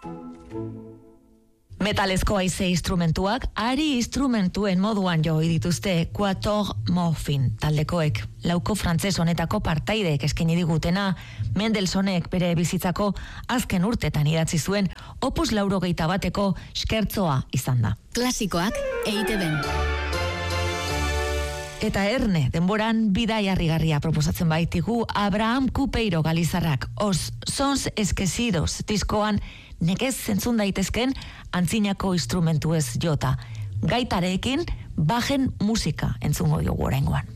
Metalezko haize instrumentuak ari instrumentuen moduan jo dituzte Quator Morphine taldekoek. Lauko frantses honetako partaideek eskaini digutena, Mendelsonek bere bizitzako azken urtetan idatzi zuen Opus 81eko skertzoa izan da. Klasikoak EITB-n. Eta erne, denboran bidai harrigarria proposatzen baitigu Abraham Cupeiro galizarrak, Os Sons Esquecidos diskoan nekez zentzun daitezken antzinako instrumentuez jota. Gaitarekin bajen musika entzungo diogu oraingoan.